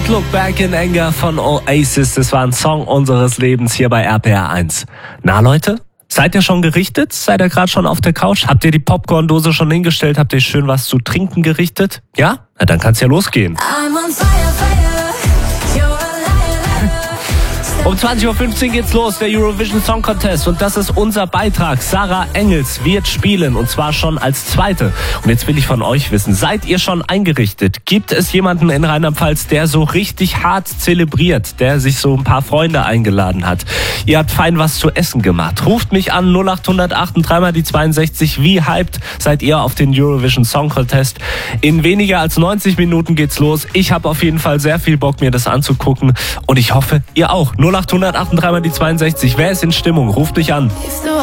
Look Back in Anger von Oasis. Das war ein Song unseres Lebens hier bei RPR 1. Na Leute, seid ihr schon gerichtet? Seid ihr gerade schon auf der Couch? Habt ihr die Popcorn-Dose schon hingestellt? Habt ihr schön was zu trinken gerichtet? Ja? Na, dann kann's ja losgehen. Um 20.15 Uhr geht's los, der Eurovision Song Contest. Und das ist unser Beitrag. Sarah Engels wird spielen, und zwar schon als Zweite. Und jetzt will ich von euch wissen, seid ihr schon eingerichtet? Gibt es jemanden in Rheinland-Pfalz, der so richtig hart zelebriert, der sich so ein paar Freunde eingeladen hat? Ihr habt fein was zu essen gemacht. Ruft mich an, 0808 und 3 mal die 62. Wie hyped seid ihr auf den Eurovision Song Contest? In weniger als 90 Minuten geht's los. Ich habe auf jeden Fall sehr viel Bock, mir das anzugucken. Und ich hoffe, ihr auch. 0800 3 mal die 62. Wer ist in Stimmung? Ruft mich an.